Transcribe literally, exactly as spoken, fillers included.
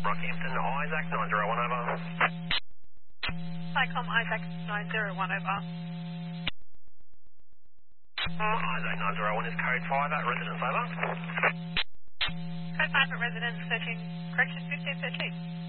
Rockhampton, Isaac, nine zero one over. Cycom Isaac nine zero one over. Uh, Isaac nine zero one is code five at residence over. Code five at residence, searching correction fifteen thirteen.